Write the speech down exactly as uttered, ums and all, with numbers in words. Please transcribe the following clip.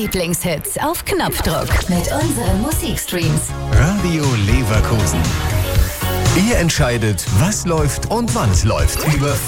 Lieblingshits auf Knopfdruck mit unseren Musikstreams. Radio Leverkusen. Ihr entscheidet, was läuft und wann es läuft. Über